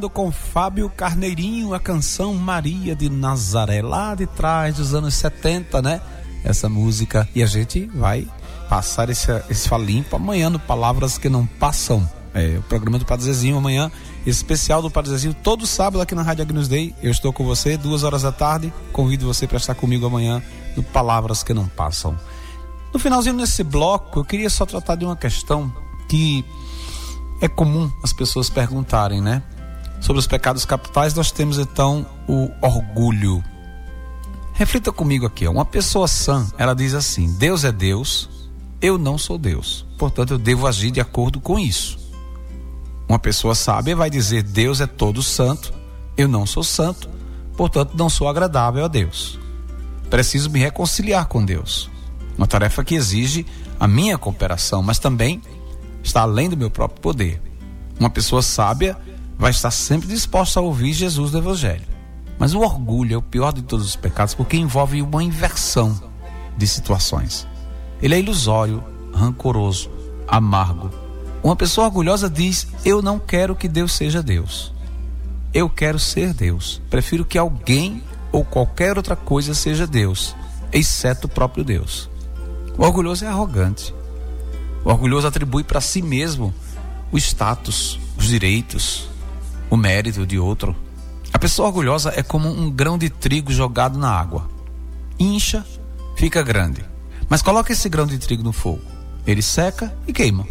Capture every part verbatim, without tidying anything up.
Com Fábio Carneirinho, a canção Maria de Nazaré, lá de trás dos anos setenta, né? Essa música. E a gente vai passar esse, esse falimpo amanhã no Palavras que Não Passam. É, o programa do Padre Zezinho amanhã, especial do Padre Zezinho, todo sábado aqui na Rádio Agnus Dei. Eu estou com você, duas horas da tarde. Convido você para estar comigo amanhã no Palavras que Não Passam. No finalzinho desse bloco, eu queria só tratar de uma questão que é comum as pessoas perguntarem, né? Sobre os pecados capitais, nós temos então o orgulho. Reflita comigo aqui, ó. Uma pessoa sã, ela diz assim: Deus é Deus, eu não sou Deus, portanto eu devo agir de acordo com isso. Uma pessoa sábia vai dizer: Deus é todo santo, eu não sou santo, portanto não sou agradável a Deus. Preciso me reconciliar com Deus. Uma tarefa que exige a minha cooperação, mas também está além do meu próprio poder. Uma pessoa sábia vai estar sempre disposta a ouvir Jesus do Evangelho. Mas o orgulho é o pior de todos os pecados, porque envolve uma inversão de situações. Ele é ilusório, rancoroso, amargo. Uma pessoa orgulhosa diz: eu não quero que Deus seja Deus. Eu quero ser Deus. Prefiro que alguém ou qualquer outra coisa seja Deus, exceto o próprio Deus. O orgulhoso é arrogante. O orgulhoso atribui para si mesmo o status, os direitos, o mérito de outro. A pessoa orgulhosa é como um grão de trigo jogado na água. Incha, fica grande. Mas coloca esse grão de trigo no fogo. Ele seca e queima.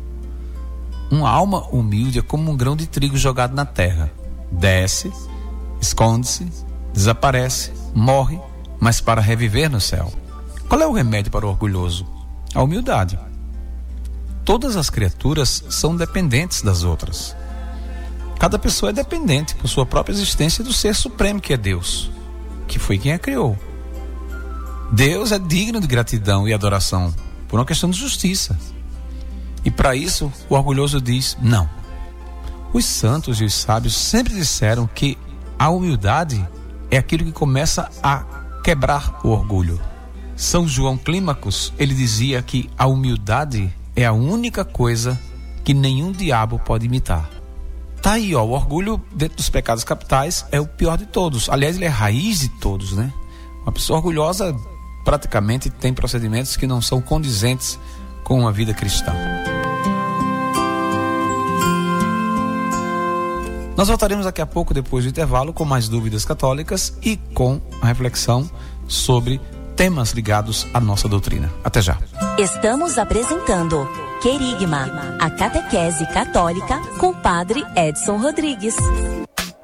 Uma alma humilde é como um grão de trigo jogado na terra. Desce, esconde-se, desaparece, morre, mas para reviver no céu. Qual é o remédio para o orgulhoso? A humildade. Todas as criaturas são dependentes das outras. Cada pessoa é dependente por sua própria existência do Ser Supremo, que é Deus, que foi quem a criou. Deus é digno de gratidão e adoração por uma questão de justiça. E para isso, o orgulhoso diz: não. Os santos e os sábios sempre disseram que a humildade é aquilo que começa a quebrar o orgulho. São João Clímacos, ele dizia que a humildade é a única coisa que nenhum diabo pode imitar. Tá aí, ó, o orgulho dentro dos pecados capitais é o pior de todos. Aliás, ele é a raiz de todos, né? Uma pessoa orgulhosa praticamente tem procedimentos que não são condizentes com uma vida cristã. Nós voltaremos daqui a pouco, depois do intervalo, com mais dúvidas católicas e com a reflexão sobre temas ligados à nossa doutrina. Até já. Estamos apresentando Querigma, a catequese católica com o Padre Edson Rodrigues.